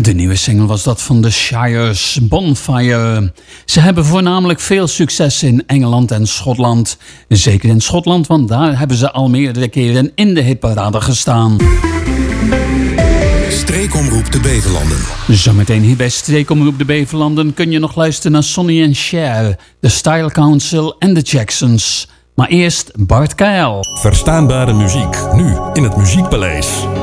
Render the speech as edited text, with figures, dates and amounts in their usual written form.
De nieuwe single was dat van The Shires, Bonfire. Ze hebben voornamelijk veel succes in Engeland en Schotland. Zeker in Schotland, want daar hebben ze al meerdere keren in de hitparade gestaan. Streekomroep de Beverlanden. Zometeen hier bij Streekomroep de Beverlanden kun je nog luisteren naar Sonny and Cher, The Style Council en The Jacksons. Maar eerst Bart Kael. Verstaanbare muziek, nu in het Muziekpaleis.